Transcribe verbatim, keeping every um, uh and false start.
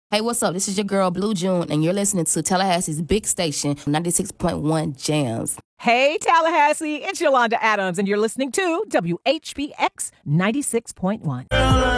Hey, what's up? This is your girl, Blue June, and you're listening to Tallahassee's big station, ninety-six point one Jams. Hey, Tallahassee, it's Yolanda Adams, and you're listening to W H B X ninety-six point one.